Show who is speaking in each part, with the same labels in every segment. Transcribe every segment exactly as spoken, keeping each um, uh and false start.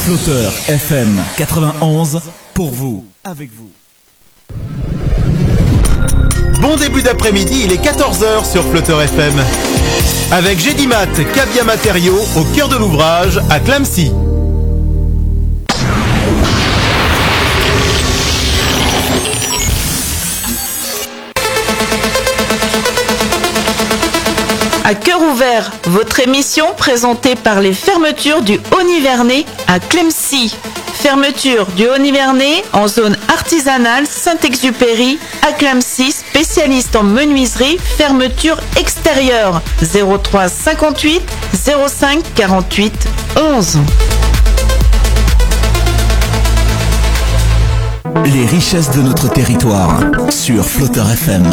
Speaker 1: Flotteur F M quatre-vingt-onze, pour vous, avec vous.
Speaker 2: Bon début d'après-midi, il est quatorze heures sur Flotteur F M. Avec Gédimat, Cavia Matériaux, au cœur de l'ouvrage, à Clamecy.
Speaker 3: À cœur ouvert, votre émission présentée par les fermetures du Haut-Nivernais à Clamecy. Fermeture du Haut-Nivernais en zone artisanale Saint-Exupéry à Clamecy, spécialiste en menuiserie, fermeture extérieure. zéro trois cinquante-huit zéro cinq quarante-huit onze.
Speaker 1: Les richesses de notre territoire sur Flotteur F M.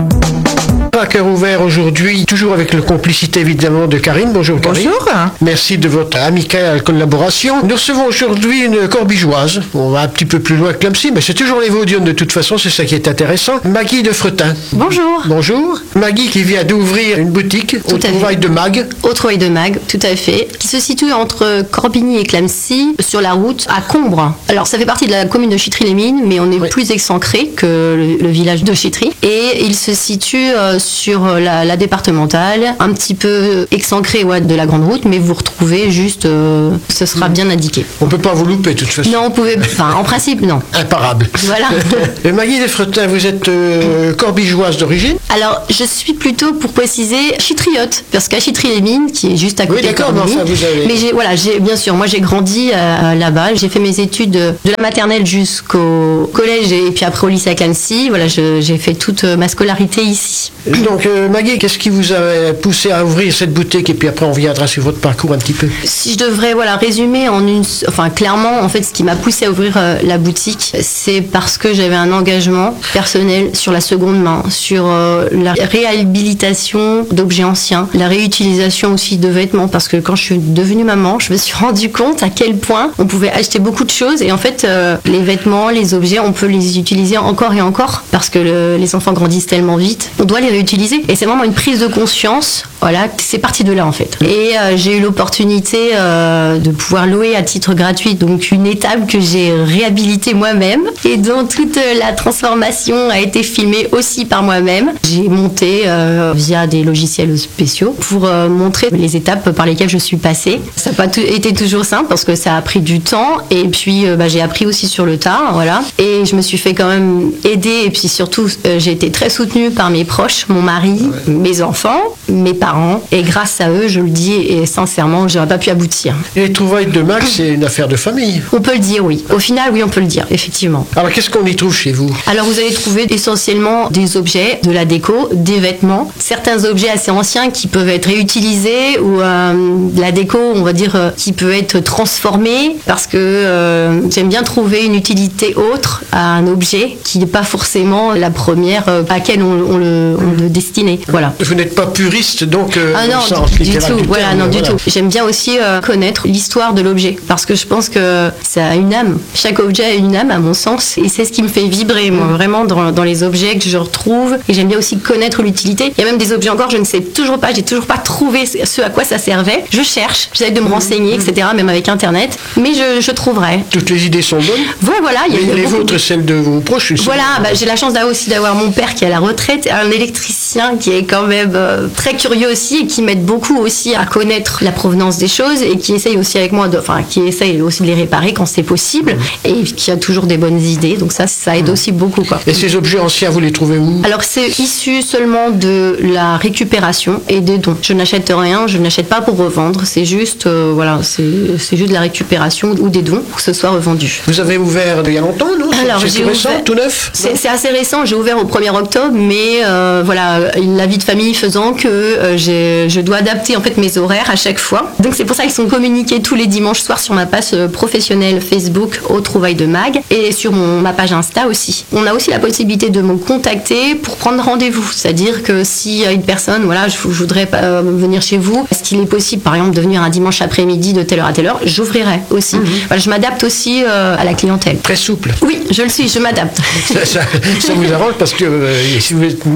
Speaker 4: À cœur ouvert aujourd'hui, toujours avec la complicité évidemment de Karine. Bonjour Karine.
Speaker 3: Bonjour.
Speaker 4: Merci de votre amicale collaboration. Nous recevons aujourd'hui une corbigeoise. On va un petit peu plus loin que Clamecy, mais c'est toujours les Vaudiennes de toute façon, c'est ça qui est intéressant. Maggie de Fretin.
Speaker 5: Bonjour.
Speaker 4: Bonjour. Maggie qui vient d'ouvrir une boutique au trouvailles de Mag.
Speaker 5: Au trouvailles de Mag, tout à fait. Qui se situe entre Corbigny et Clamecy, sur la route à Combre. Alors ça fait partie de la commune de Chitry-les-Mines, mais on est oui. plus excentré que le, le village de Chitry. Et il se situe euh, sur la, la départementale, un petit peu excentré ouais, de la grande route, mais vous retrouvez juste, euh, ce sera bien indiqué.
Speaker 4: On peut pas vous louper de toute façon.
Speaker 5: Non, on pouvait, enfin en principe non.
Speaker 4: Imparable.
Speaker 5: Voilà.
Speaker 4: Maggie Desfretins, vous êtes euh, corbigeoise d'origine?
Speaker 5: Alors je suis plutôt, pour préciser, chytriote, parce qu'à Chitry-les-Mines, qui est juste à côté
Speaker 4: oui,
Speaker 5: de Corbigny.
Speaker 4: Enfin, vous avez...
Speaker 5: Mais j'ai, voilà, j'ai, bien sûr, moi j'ai grandi euh, là-bas, j'ai fait mes études de la maternelle jusqu'au collège et puis après au lycée à Clamecy. Voilà, je, j'ai fait toute ma scolarité ici.
Speaker 4: Donc euh, Maggie, qu'est-ce qui vous a poussé à ouvrir cette boutique et puis après on reviendra sur votre parcours un petit peu?
Speaker 5: Si je devrais voilà résumer en une, enfin clairement en fait ce qui m'a poussé à ouvrir euh, la boutique, c'est parce que j'avais un engagement personnel sur la seconde main, sur euh, la réhabilitation d'objets anciens, la réutilisation aussi de vêtements, parce que quand je suis devenue maman, je me suis rendu compte à quel point on pouvait acheter beaucoup de choses et en fait euh, les vêtements, les objets, on peut les utiliser encore et encore parce que le, les enfants grandissent tellement vite, on doit les réutiliser et c'est vraiment une prise de conscience, voilà, c'est parti de là en fait. Et euh, j'ai eu l'opportunité euh, de pouvoir louer à titre gratuit donc une étable que j'ai réhabilitée moi-même et dont toute la transformation a été filmée aussi par moi-même. J'ai monté euh, via des logiciels spéciaux pour euh, montrer les étapes par lesquelles je suis passée. Ça n'a pas t- été toujours simple parce que ça a pris du temps et puis euh, bah, j'ai appris aussi sur le tas, voilà. Et je me suis fait quand même aider et puis surtout euh, j'ai été très soutenue par mes proches, mon mari, ouais. mes enfants, mes parents et grâce à eux, je le dis et sincèrement, j'aurais pas pu aboutir.
Speaker 4: Et les trouvailles de Max, c'est une affaire de famille.
Speaker 5: On peut le dire, oui. Au final, oui, on peut le dire, effectivement.
Speaker 4: Alors, qu'est-ce qu'on y trouve chez vous?
Speaker 5: Alors, vous allez trouver essentiellement des objets, de la déco, des vêtements, certains objets assez anciens qui peuvent être réutilisés ou euh, de la déco, on va dire, euh, qui peut être transformée parce que euh, j'aime bien trouver une utilité autre à un objet qui n'est pas forcément la première euh, à laquelle on, on, le, on le destinait. Voilà.
Speaker 4: Vous n'êtes pas puriste, donc euh,
Speaker 5: ah non,
Speaker 4: au sens
Speaker 5: du,
Speaker 4: littéral
Speaker 5: du tout.
Speaker 4: du
Speaker 5: Voilà,
Speaker 4: terme,
Speaker 5: non,
Speaker 4: voilà.
Speaker 5: du tout. J'aime bien aussi euh, connaître l'histoire de l'objet parce que je pense que ça a une âme. Chaque objet a une âme, à mon sens, et c'est ce qui me fait vibrer, moi, vraiment dans, dans les objets que je retrouve. Et j'aime bien aussi connaître l'utilité. Il y a même des objets encore, je ne sais toujours pas, j'ai toujours pas trouvé ce à quoi ça servait. Je cherche, j'essaie de me renseigner, et cetera, même avec Internet, mais je, je trouverai.
Speaker 4: Toutes les idées sont bonnes.
Speaker 5: Ouais, voilà. Il y a,
Speaker 4: les
Speaker 5: il y a
Speaker 4: les
Speaker 5: beaucoup
Speaker 4: vôtres,
Speaker 5: de...
Speaker 4: celles de vos proches.
Speaker 5: Voilà, bah, j'ai la chance d'avoir aussi d'avoir mon père qui est à la retraite, un électricien qui est quand même euh, très curieux aussi et qui m'aide beaucoup aussi à connaître la provenance des choses et qui essaye aussi avec moi, de, enfin qui essaye aussi de les réparer quand c'est possible mmh. et qui a toujours des bonnes idées. Donc ça, ça aide mmh. aussi beaucoup, quoi.
Speaker 4: Et ces objets anciens, vous les trouvez où?
Speaker 5: Alors c'est issu seulement de la récupération et des dons. Je n'achète rien, je n'achète pas pour revendre. C'est juste, euh, voilà, c'est, c'est juste de la récupération ou des dons pour que ce soit revendu.
Speaker 4: Vous avez ouvert il y a longtemps, non?
Speaker 5: Alors,
Speaker 4: c'est
Speaker 5: j'ai
Speaker 4: tout récent,
Speaker 5: ouvert...
Speaker 4: tout neuf?
Speaker 5: C'est, c'est assez récent. J'ai ouvert au premier octobre, mais euh, voilà, la vie de famille faisant que euh, j'ai, je dois adapter en fait mes horaires à chaque fois. Donc c'est pour ça qu'ils sont communiqués tous les dimanches soirs sur ma page professionnelle Facebook au Trouvailles de Mag et sur mon, ma page Insta aussi. On a aussi la possibilité de me contacter pour prendre rendez-vous. C'est-à-dire que s'il y a une personne, voilà, je, je voudrais euh, venir chez vous, est-ce qu'il est possible par exemple de venir un dimanche après-midi de telle heure à telle heure? J'ouvrirai aussi. Mmh. Voilà, je m'adapte aussi euh, à la clientèle.
Speaker 4: Très souple.
Speaker 5: Oui, je le suis, je m'adapte.
Speaker 4: Ça, ça, ça vous arrange parce que euh, si vous êtes mère de famille,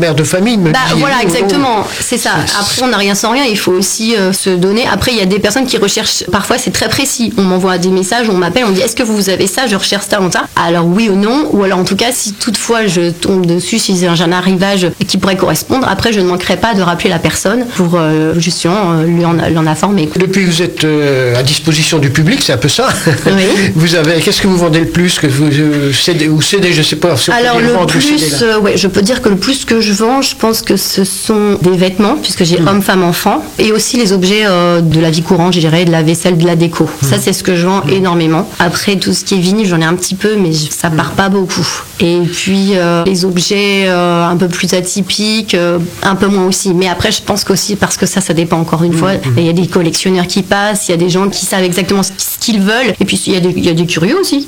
Speaker 4: famille, me
Speaker 5: Bah
Speaker 4: disiez-vous,
Speaker 5: voilà,
Speaker 4: non?
Speaker 5: exactement, c'est ça. Après, on n'a rien sans rien, il faut aussi euh, se donner. Après, il y a des personnes qui recherchent, parfois c'est très précis. On m'envoie des messages, on m'appelle, on me dit est-ce que vous avez ça, je recherche ça ou ça. Alors oui ou non, ou alors en tout cas, si toutefois je tombe dessus, si j'ai un arrivage qui pourrait correspondre, après je ne manquerai pas de rappeler la personne pour euh, justement euh, lui en, lui en informer.
Speaker 4: Depuis que vous êtes euh, à disposition du public, c'est un peu ça.
Speaker 5: Oui.
Speaker 4: Vous avez, qu'est-ce que vous vendez le plus que vous euh, cédez, ou cédez, je sais pas. Si on peut
Speaker 5: Alors
Speaker 4: dire
Speaker 5: le
Speaker 4: vendre ou céder,
Speaker 5: plus,
Speaker 4: là.
Speaker 5: euh, ouais, je peux dire que le plus que je vends, je pense que ce sont des vêtements, puisque j'ai
Speaker 4: Mmh.
Speaker 5: hommes, femmes, enfants, et aussi les objets euh, de la vie courante, je dirais, de la vaisselle, de la déco.
Speaker 4: Mmh.
Speaker 5: Ça, c'est ce que je vends énormément. Après, tout ce qui est vinyle, j'en ai un petit peu, mais je- ça part pas beaucoup. Et puis euh, les objets euh, un peu plus atypiques, euh, un peu moins aussi. Mais après, je pense qu'aussi parce que ça, ça dépend encore une fois. Il y a des collectionneurs qui passent, il y a des gens qui savent exactement ce ce qu'ils veulent, et puis il y a des, il y a des curieux aussi.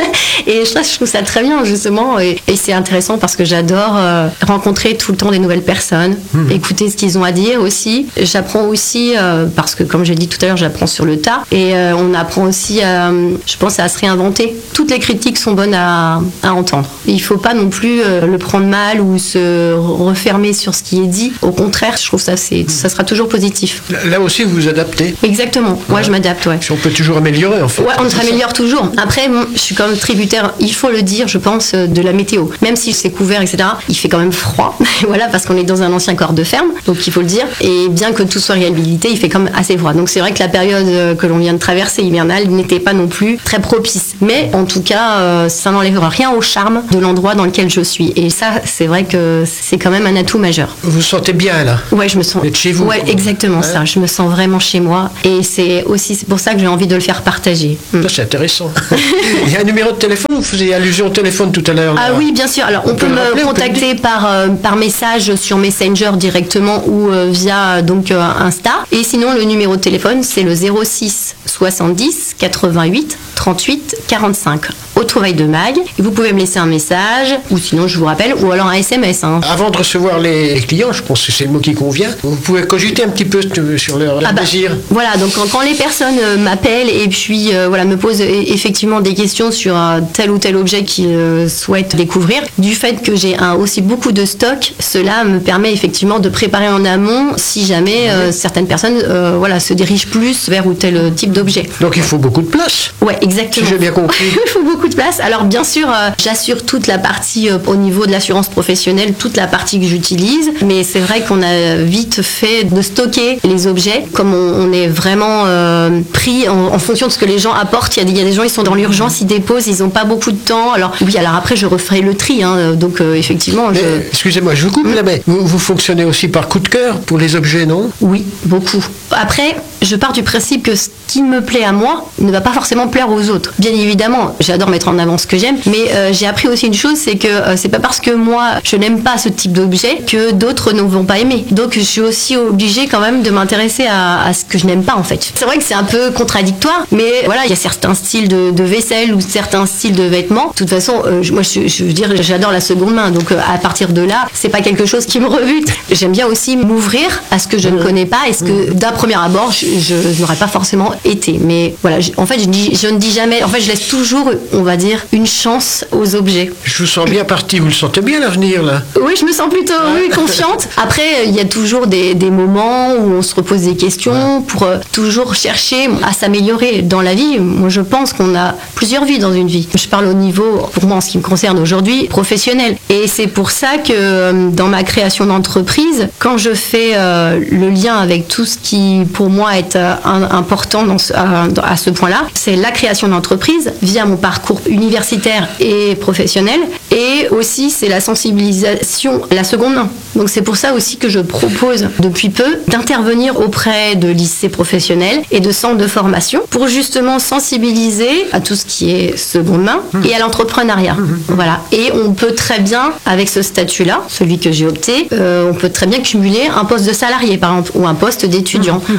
Speaker 5: Et ça, je trouve ça très bien justement, et, et c'est intéressant parce que j'adore euh, rencontrer tout le temps des nouvelles personnes, écouter ce qu'ils ont à dire aussi. J'apprends aussi euh, parce que comme j'ai dit tout à l'heure, j'apprends sur le tas, et euh, on apprend aussi, à, je pense, à se réinventer. Toutes les critiques sont bonnes à, à entendre. Il faut pas non plus euh, le prendre mal ou se refermer sur ce qui est dit. Au contraire, je trouve ça c'est, ça sera toujours positif.
Speaker 4: Là, là aussi, vous vous adaptez.
Speaker 5: Exactement. Moi, je m'adapte, ouais.
Speaker 4: Si on peut toujours améliorer, en fait.
Speaker 5: Ouais, on
Speaker 4: C'est ça.
Speaker 5: s'améliore toujours. Après, bon, je suis quand même tributaire, il faut le dire, je pense, euh, de la météo. Même si c'est couvert, et cetera, il fait quand même froid. Voilà, parce qu'on est dans un ancien corps de ferme, donc il faut le dire. Et bien que tout soit réhabilité, il fait quand même assez froid. Donc c'est vrai que la période euh, que l'on vient de traverser, hivernale, n'était pas non plus très propice. Mais en tout cas, euh, ça n'enlèvera rien au charme de l'endroit dans lequel je suis. Et ça, c'est vrai que c'est quand même un atout majeur.
Speaker 4: Vous vous sentez bien, là.
Speaker 5: Ouais, je me sens.
Speaker 4: Vous êtes chez vous,
Speaker 5: Ouais,
Speaker 4: quoi.
Speaker 5: exactement
Speaker 4: Ouais.
Speaker 5: ça. Je me sens vraiment chez moi. Et c'est aussi c'est pour ça que j'ai envie de le faire partager. Mm.
Speaker 4: Ça, c'est intéressant. Il y a un numéro de téléphone, vous faisiez allusion au téléphone tout à l'heure. là.
Speaker 5: Ah oui, bien sûr. Alors, on,
Speaker 4: On
Speaker 5: peut
Speaker 4: peut le
Speaker 5: me
Speaker 4: rappeler, on peut le
Speaker 5: contacter par, euh, par message sur Messenger directement ou euh, via donc euh, Insta. Et sinon, le numéro de téléphone, c'est le zéro six soixante-dix quatre-vingt-huit trente-huit quarante-cinq. Au Trouvailles de Mag. Et vous pouvez me laisser un message, ou sinon, je vous rappelle, ou alors un S M S. Hein.
Speaker 4: Avant de recevoir les les clients, je pense que c'est le mot qui convient, vous pouvez cogiter un petit peu euh, sur leur, leur
Speaker 5: Ah bah,
Speaker 4: désir.
Speaker 5: Voilà, donc quand, quand les personnes euh, m'appellent et puis euh, voilà, me posent euh, effectivement des questions sur euh, tel ou tel objet qu'ils euh, souhaitent découvrir, du fait que j'ai un, aussi beaucoup de stock, cela me permet effectivement de préparer en amont si jamais euh, certaines personnes euh, voilà, se dirigent plus vers ou tel type d'objet.
Speaker 4: Donc il faut beaucoup de place.
Speaker 5: Ouais, exactement.
Speaker 4: Si j'ai bien compris.
Speaker 5: Il faut beaucoup de place. Alors bien sûr, euh, j'assure toute la partie euh, au niveau de l'assurance professionnelle, toute la partie que j'utilise, mais c'est vrai qu'on a vite fait de stocker les objets, comme on, on est vraiment euh, pris en, en fonction de ce que les gens apportent. Il y a des, il y a des gens, ils sont dans l'urgence, ils déposent, ils n'ont pas beaucoup de temps. Alors oui, alors après, je referai le tri. Hein, donc euh, effectivement,
Speaker 4: Mais,
Speaker 5: je...
Speaker 4: excusez-moi, je vous coupe là, mais vous, vous fonctionnez aussi par coup de cœur pour les objets, non?
Speaker 5: Oui, beaucoup. Après, je pars du principe que ce qui me plaît à moi ne va pas forcément plaire aux autres. Bien évidemment, j'adore mettre en avant ce que j'aime, mais euh, j'ai appris aussi une chose, c'est que euh, c'est pas parce que moi je n'aime pas ce type d'objet que d'autres ne vont pas aimer. Donc je suis aussi obligée quand même de m'intéresser à, à ce que je n'aime pas en fait. C'est vrai que c'est un peu contradictoire, mais voilà, il y a certains styles de, de vaisselle ou certains styles de vêtements. De toute façon, euh, je- moi je, je veux dire, j'adore la seconde main, donc euh, à partir de là, c'est pas quelque chose qui me rebute. J'aime bien aussi m'ouvrir à ce que je ne connais pas et ce que d'un premier abord je, je, je n'aurais pas forcément été. Mais voilà, je- en fait, je, dis, je ne dis jamais. En fait, je laisse toujours, on va dire, une chance aux objets.
Speaker 4: Je vous sens bien parti, vous le sentez bien l'avenir là?
Speaker 5: Oui, je me sens plutôt oui, confiante. Après, il y a toujours des, des moments où on se repose des questions pour euh, toujours chercher à s'améliorer dans la vie. Moi, je pense qu'on a plusieurs vies dans une vie. Je parle au niveau, pour moi, en ce qui me concerne aujourd'hui, professionnel. Et c'est pour ça que euh, dans ma création d'entreprise, quand je fais euh, le lien avec tout ce qui, pour moi, est euh, un- important dans ce- à, à ce point-là, c'est la création d'entreprise via mon parcours universitaire et professionnel. Et aussi, c'est la sensibilisation à la seconde main. Donc c'est pour ça aussi que je propose depuis peu d'intervenir auprès de lycées professionnels et de centres de formation pour justement sensibiliser à tout ce qui est seconde main et à l'entrepreneuriat. Voilà. Et on peut très bien, avec ce statut-là, celui que j'ai opté, euh, on peut très bien cumuler un poste de salarié par exemple ou un poste d'étudiant. Voilà, puisque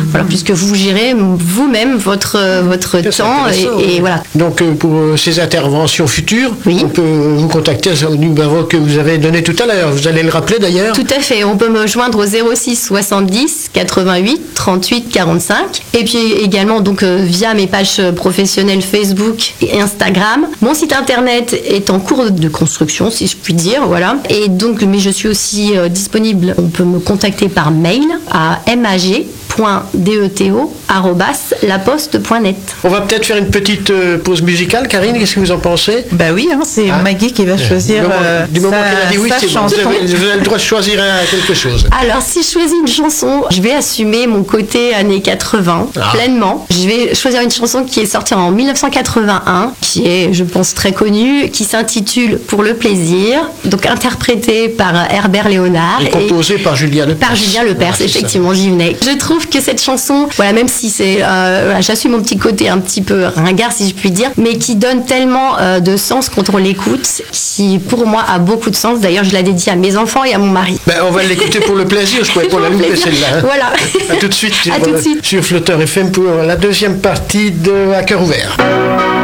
Speaker 5: puisque vous gérez vous-même votre, votre
Speaker 4: Ça, c'est
Speaker 5: temps et,
Speaker 4: intéressant,
Speaker 5: et
Speaker 4: oui.
Speaker 5: voilà.
Speaker 4: Donc euh, pour euh, ces interventions futures,
Speaker 5: Oui.
Speaker 4: on peut vous contacter au numéro que vous avez donné tout à l'heure. Vous allez le rappeler d'ailleurs.
Speaker 5: Tout à fait, on peut me joindre au zéro six soixante-dix quatre-vingt-huit trente-huit quarante-cinq et puis également donc euh, via mes pages professionnelles Facebook et Instagram. Mon site internet est en cours de construction si je puis dire, voilà. Et donc mais je suis aussi euh, disponible, on peut me contacter par mail à mag point deto arobase laposte point net.
Speaker 4: On va peut-être faire une petite euh, pause musicale. Karine, qu'est-ce que vous en pensez?
Speaker 3: Bah oui, hein, c'est
Speaker 4: Hein
Speaker 3: Maggie qui va choisir
Speaker 4: Du moment,
Speaker 3: euh,
Speaker 4: du moment
Speaker 3: sa,
Speaker 4: qu'elle a dit oui,
Speaker 3: sa
Speaker 4: c'est bon.
Speaker 3: chanson.
Speaker 4: Vous avez, vous avez le droit de choisir un- quelque chose.
Speaker 5: Alors, si je choisis une chanson, je vais assumer mon côté années quatre-vingts
Speaker 4: Ah.
Speaker 5: pleinement. Je vais choisir une chanson qui est sortie en mille neuf cent quatre-vingt-un, qui est, je pense, très connue, qui s'intitule Pour le plaisir, donc interprétée par Herbert Léonard.
Speaker 4: Et composé par Julien Lepers.
Speaker 5: Par Julien Lepers,
Speaker 4: Voilà, c'est ça.
Speaker 5: effectivement, j'y venais. Je trouve que cette chanson, voilà, même si c'est, euh, voilà, j'assume mon petit côté un petit peu ringard, si je puis dire, mais qui donne tellement euh, de sens quand on l'écoute, qui pour moi a beaucoup de sens. D'ailleurs, je la dédie à mes enfants et à mon mari.
Speaker 4: Ben, on va l'écouter pour le plaisir, je pouvais pas la louper celle-là. hein.
Speaker 5: Voilà.
Speaker 4: À tout de suite,
Speaker 5: À
Speaker 4: sur,
Speaker 5: tout de suite.
Speaker 4: sur Flotteur F M pour la deuxième partie de À cœur ouvert.